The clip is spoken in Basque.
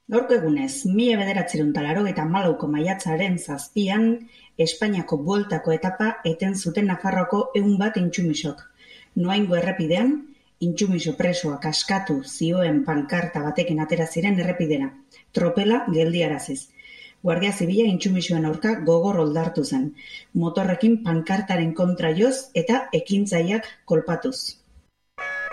Gaurko egunez, 1984ko maiatzaren 7an, Espainiako bueltako etapa eten zuten Nafarroako 101 intsumisok. Noaingo errepidean, intsumiso presoak askatu zioen pankarta batekin atera ziren errepidera, tropela geldiaraziz. Guardia Zibila intsumisoen aurka gogor oldartu zen, motorrekin pankartaren kontra joz eta ekintzaileak kolpatuz.